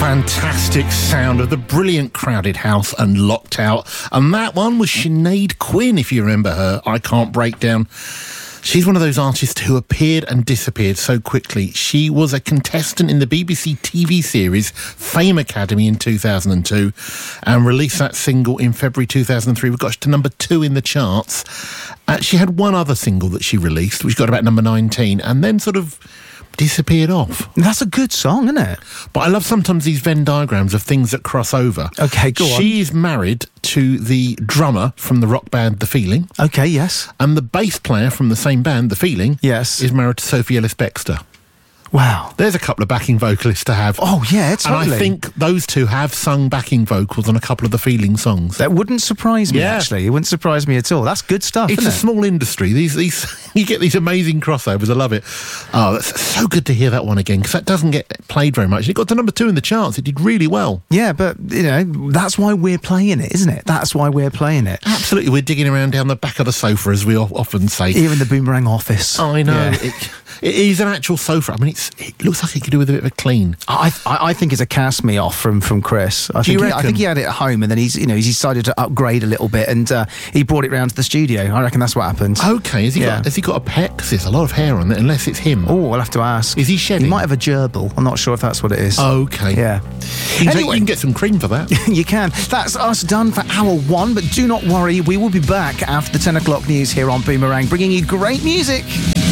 Fantastic sound of the brilliant Crowded House and Locked Out. And that one was Sinead Quinn, if you remember her. I Can't Break Down. She's one of those artists who appeared and disappeared so quickly. She was a contestant in the BBC TV series Fame Academy in 2002 and released that single in February 2003. We got to number 2 in the charts. She had one other single that she released, which got about number 19, and then sort of disappeared off. That's a good song, isn't it? But I love sometimes these Venn diagrams of things that cross over. Okay, go on. She's married to the drummer from the rock band The Feeling. Okay, yes. And the bass player from the same band, The Feeling, yes, is married to Sophie Ellis-Bextor. Wow. There's a couple of backing vocalists to have. Oh, yeah, totally. And I think those two have sung backing vocals on a couple of the Feeling songs. That wouldn't surprise me, actually. It wouldn't surprise me at all. That's good stuff, It's isn't a it? small industry. These you get these amazing crossovers. I love it. Oh, that's so good to hear that one again, because that doesn't get played very much. It got to number 2 in the charts. It did really well. Yeah, but, you know, that's why we're playing it, isn't it? That's why we're playing it. Absolutely. We're digging around down the back of the sofa, as we often say. Here in the Boomerang office. I know. Yeah. It is an actual sofa. I mean, it looks like it could do with a bit of a clean. I think it's a cast me off from Chris. I think he had it at home, and then he's decided to upgrade a little bit, and he brought it round to the studio. I reckon that's what happened. Okay, has he got a pet? Because there's a lot of hair on it, unless it's him. Oh, we'll have to ask. Is he shedding? He might have a gerbil. I'm not sure if that's what it is. Okay. Yeah. You can get some cream for that. You can. That's us done for hour 1, but do not worry, we will be back after the 10 o'clock news here on Boomerang, bringing you great music.